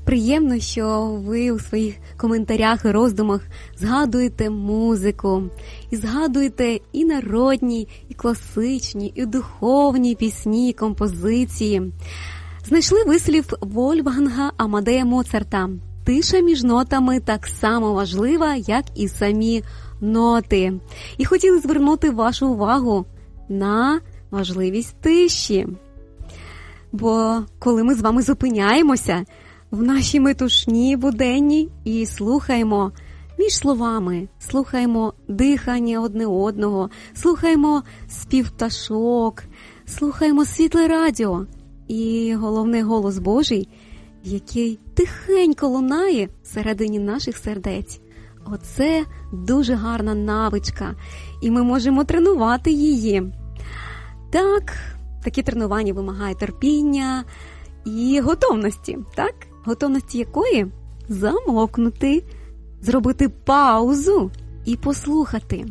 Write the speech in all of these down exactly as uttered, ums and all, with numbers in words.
приємно, що ви у своїх коментарях і роздумах згадуєте музику. І згадуєте і народні, і класичні, і духовні пісні, композиції. Знайшли вислів Вольфганга Амадея Моцарта. Тиша між нотами так само важлива, як і самі ноти. І хотіли звернути вашу увагу на важливість тиші. Бо коли ми з вами зупиняємося в нашій метушні буденній і слухаємо між словами, слухаємо дихання одне одного, слухаємо спів пташок, слухаємо світле радіо і, головне, голос Божий, який тихенько лунає всередині наших сердець. Оце дуже гарна навичка, і ми можемо тренувати її. Так, такі тренування вимагають терпіння і готовності, так? Готовності якої? Замовкнути, зробити паузу і послухати.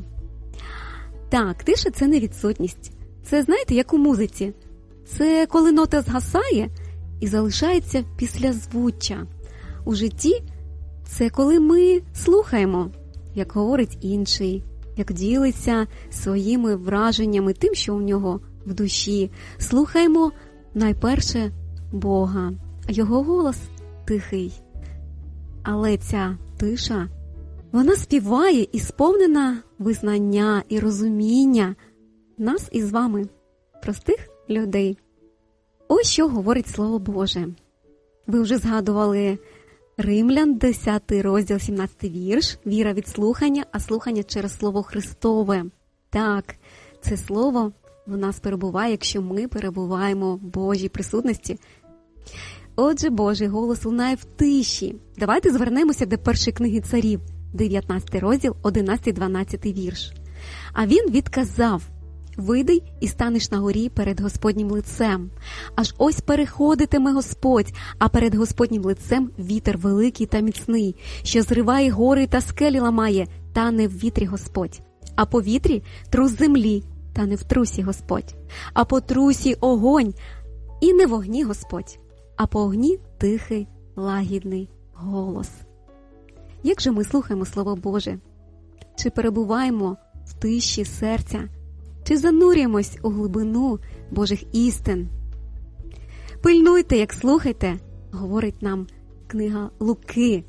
Так, тиша – це не відсутність. Це, знаєте, як у музиці. Це коли нота згасає і залишається післязвуччя. У житті це коли ми слухаємо, як говорить інший, як ділиться своїми враженнями, тим, що у нього в душі. Слухаємо найперше Бога, а його голос тихий. Але ця тиша, вона співає і сповнена визнання і розуміння нас із вами, простих людей. Ось що говорить Слово Боже. Ви вже згадували Римлян, десятий розділ, сімнадцятий вірш. Віра від слухання, а слухання через Слово Христове. Так, це Слово в нас перебуває, якщо ми перебуваємо в Божій присутності. Отже, Божий голос лунає в тиші. Давайте звернемося до першої книги царів, дев'ятнадцятий розділ, одинадцятий-дванадцятий вірш. А він відказав: «Вийди і станеш на горі перед Господнім лицем. Аж ось переходитиме Господь, а перед Господнім лицем вітер великий та міцний, що зриває гори та скелі ламає, та не в вітрі Господь. А по вітрі трус землі, та не в трусі Господь. А по трусі огонь, і не в огні Господь, а по огні тихий, лагідний голос». Як же ми слухаємо Слово Боже? Чи перебуваємо в тиші серця? Чи занурюємось у глибину Божих істин? Пильнуйте, як слухайте, говорить нам книга Луки,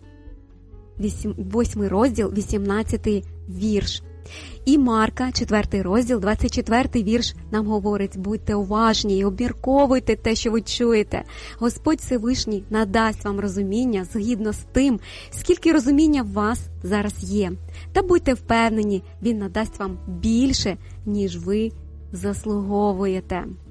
восьмий розділ, вісімнадцятий вірш. І Марка, четвертий розділ, двадцять четвертий вірш нам говорить: будьте уважні і обмірковуйте те, що ви чуєте. Господь Всевишній надасть вам розуміння згідно з тим, скільки розуміння в вас зараз є. Та будьте впевнені, Він надасть вам більше, ніж ви заслуговуєте.